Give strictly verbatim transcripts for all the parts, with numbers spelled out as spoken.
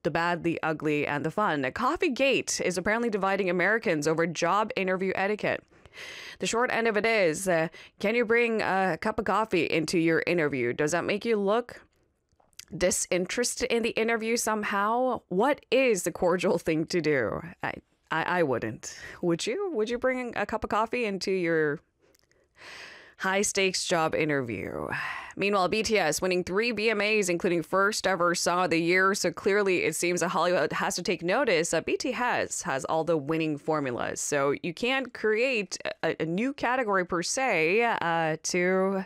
the bad, the ugly, and the fun. Coffeegate is apparently dividing Americans over job interview etiquette. The short end of it is, uh, can you bring a cup of coffee into your interview? Does that make you look disinterested in the interview somehow? What is the cordial thing to do? I, I, I wouldn't. Would you? Would you bring a cup of coffee into your high stakes job interview? Meanwhile, B T S winning three V M As, including first ever Song of the Year. So clearly it seems that Hollywood has to take notice that B T S has all the winning formulas. So you can't create a, a new category per se uh, to,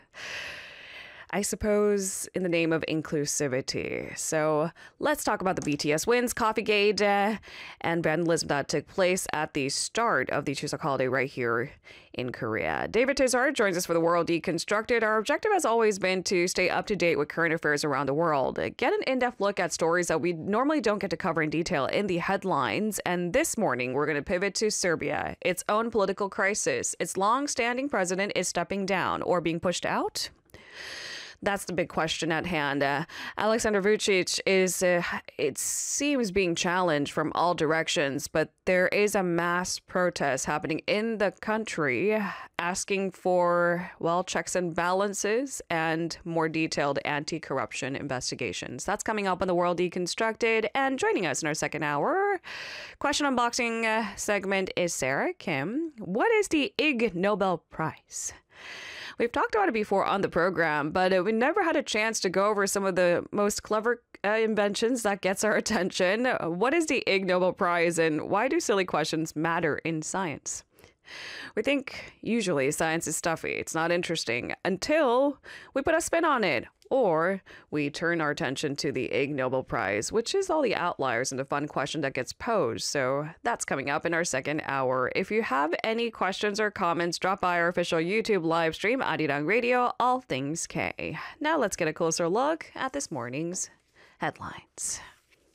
I suppose, in the name of inclusivity. So let's talk about the B T S wins, Coffeegate, uh, and vandalism that took place at the start of the Chuseok holiday right here in Korea. David Tizard joins us for the World Deconstructed. Our objective has always been to stay up to date with current affairs around the world, get an in-depth look at stories that we normally don't get to cover in detail in the headlines. And this morning, we're going to pivot to Serbia, its own political crisis. Its long-standing president is stepping down or being pushed out. That's the big question at hand. Uh, Alexander Vucic is, uh, it seems, being challenged from all directions, but there is a mass protest happening in the country asking for, well, checks and balances and more detailed anti-corruption investigations. That's coming up on the World Deconstructed. And joining us in our second hour, question unboxing uh, segment is Sarah Kim. What is the Ig Nobel Prize? We've talked about it before on the program, but uh, we never had a chance to go over some of the most clever uh, inventions that gets our attention. What is the Ig Nobel Prize, and why do silly questions matter in science? We think usually science is stuffy, it's not interesting, until we put a spin on it. Or we turn our attention to the Ig Nobel Prize, which is all the outliers and the fun question that gets posed. So that's coming up in our second hour. If you have any questions or comments, drop by our official YouTube live stream, Arirang Radio, All Things K. Now let's get a closer look at this morning's headlines.